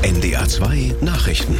NDR 2 Nachrichten.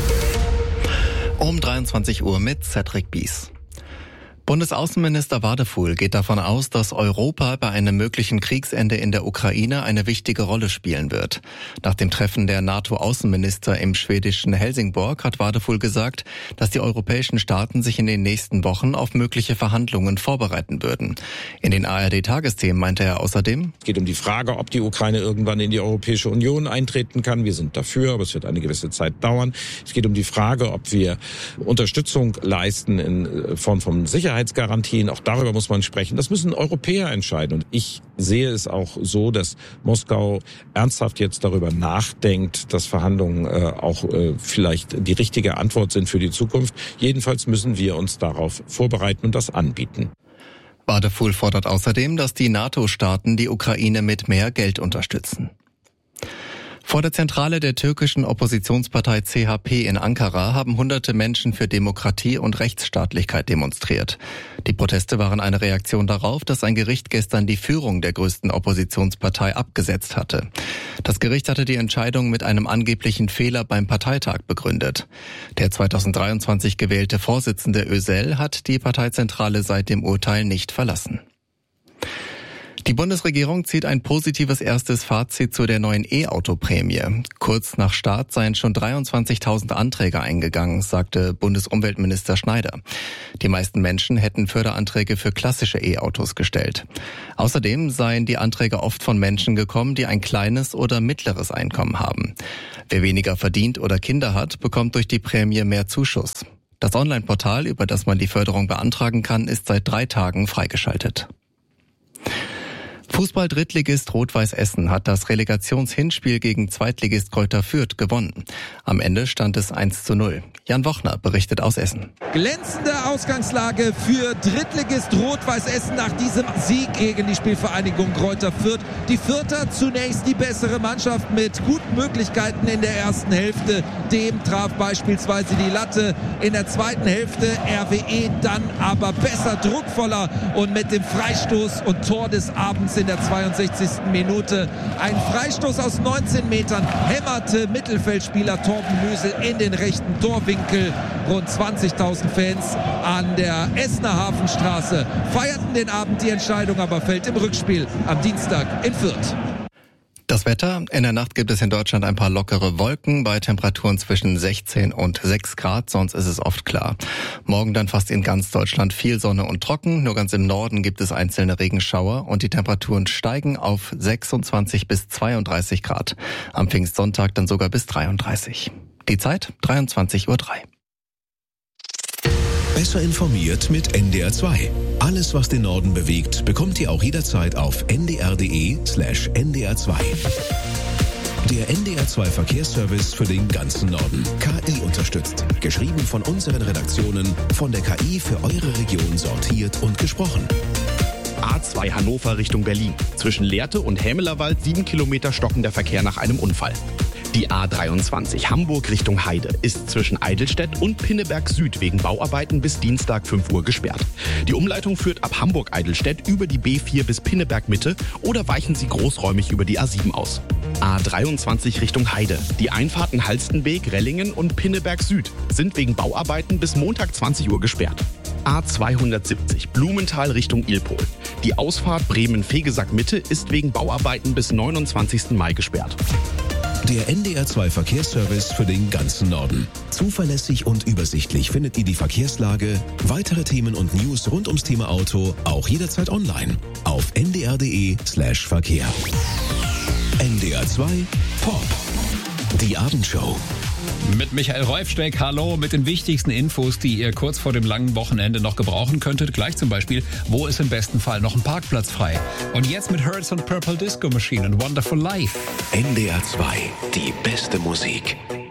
Um 23 Uhr mit Cedric Bies. Bundesaußenminister Wadefuhl geht davon aus, dass Europa bei einem möglichen Kriegsende in der Ukraine eine wichtige Rolle spielen wird. Nach dem Treffen der NATO-Außenminister im schwedischen Helsingborg hat Wadefuhl gesagt, dass die europäischen Staaten sich in den nächsten Wochen auf mögliche Verhandlungen vorbereiten würden. In den ARD-Tagesthemen meinte er außerdem: Es geht um die Frage, ob die Ukraine irgendwann in die Europäische Union eintreten kann. Wir sind dafür, aber es wird eine gewisse Zeit dauern. Es geht um die Frage, ob wir Unterstützung leisten in Form von Sicherheitsgarantien. Auch darüber muss man sprechen. Das müssen Europäer entscheiden. Und ich sehe es auch so, dass Moskau ernsthaft jetzt darüber nachdenkt, dass Verhandlungen auch vielleicht die richtige Antwort sind für die Zukunft. Jedenfalls müssen wir uns darauf vorbereiten und das anbieten. Wadefuhl fordert außerdem, dass die NATO-Staaten die Ukraine mit mehr Geld unterstützen. Vor der Zentrale der türkischen Oppositionspartei CHP in Ankara haben hunderte Menschen für Demokratie und Rechtsstaatlichkeit demonstriert. Die Proteste waren eine Reaktion darauf, dass ein Gericht gestern die Führung der größten Oppositionspartei abgesetzt hatte. Das Gericht hatte die Entscheidung mit einem angeblichen Fehler beim Parteitag begründet. Der 2023 gewählte Vorsitzende Özel hat die Parteizentrale seit dem Urteil nicht verlassen. Die Bundesregierung zieht ein positives erstes Fazit zu der neuen E-Auto-Prämie. Kurz nach Start seien schon 23.000 Anträge eingegangen, sagte Bundesumweltminister Schneider. Die meisten Menschen hätten Förderanträge für klassische E-Autos gestellt. Außerdem seien die Anträge oft von Menschen gekommen, die ein kleines oder mittleres Einkommen haben. Wer weniger verdient oder Kinder hat, bekommt durch die Prämie mehr Zuschuss. Das Online-Portal, über das man die Förderung beantragen kann, ist seit 3 Tagen freigeschaltet. Fußball-Drittligist Rot-Weiß Essen hat das Relegationshinspiel gegen Zweitligist Greuther Fürth gewonnen. Am Ende stand es 1:0. Jan Wochner berichtet aus Essen. Glänzende Ausgangslage für Drittligist Rot-Weiß Essen nach diesem Sieg gegen die Spielvereinigung Greuther Fürth. Die Fürther zunächst die bessere Mannschaft mit guten Möglichkeiten in der ersten Hälfte. Dem traf beispielsweise die Latte. In der zweiten Hälfte RWE dann aber besser, druckvoller und mit dem Freistoß und Tor des Abends in der 62. Minute. Ein Freistoß aus 19 Metern hämmerte Mittelfeldspieler Torben Lösel in den rechten Torwinkel. Rund 20.000 Fans an der Essener Hafenstraße feierten den Abend. Die Entscheidung aber fällt im Rückspiel am Dienstag in Fürth. Das Wetter: In der Nacht gibt es in Deutschland ein paar lockere Wolken bei Temperaturen zwischen 16 und 6 Grad, sonst ist es oft klar. Morgen dann fast in ganz Deutschland viel Sonne und trocken, nur ganz im Norden gibt es einzelne Regenschauer und die Temperaturen steigen auf 26 bis 32 Grad. Am Pfingstsonntag dann sogar bis 33. Die Zeit 23:03 Uhr. Besser informiert mit NDR 2. Alles, was den Norden bewegt, bekommt ihr auch jederzeit auf ndr.de/ndr2. Der NDR 2 Verkehrsservice für den ganzen Norden. KI unterstützt. Geschrieben von unseren Redaktionen, von der KI für eure Region sortiert und gesprochen. A2 Hannover Richtung Berlin. Zwischen Lehrte und Hämelerwald 7 Kilometer stockender Verkehr nach einem Unfall. Die A23 Hamburg Richtung Heide ist zwischen Eidelstedt und Pinneberg Süd wegen Bauarbeiten bis Dienstag 5 Uhr gesperrt. Die Umleitung führt ab Hamburg-Eidelstedt über die B4 bis Pinneberg Mitte oder weichen Sie großräumig über die A7 aus. A23 Richtung Heide. Die Einfahrten Halstenbek, Rellingen und Pinneberg Süd sind wegen Bauarbeiten bis Montag 20 Uhr gesperrt. A270 Blumenthal Richtung Ilpol. Die Ausfahrt Bremen-Fegesack Mitte ist wegen Bauarbeiten bis 29. Mai gesperrt. Der NDR 2 Verkehrsservice für den ganzen Norden. Zuverlässig und übersichtlich findet ihr die Verkehrslage, weitere Themen und News rund ums Thema Auto auch jederzeit online auf ndr.de/Verkehr. NDR 2 Pop. Die Abendshow. Mit Michael Reufsteck, hallo, mit den wichtigsten Infos, die ihr kurz vor dem langen Wochenende noch gebrauchen könntet. Gleich zum Beispiel, wo ist im besten Fall noch ein Parkplatz frei? Und jetzt mit Hertz und Purple Disco Machine und Wonderful Life. NDR 2, die beste Musik.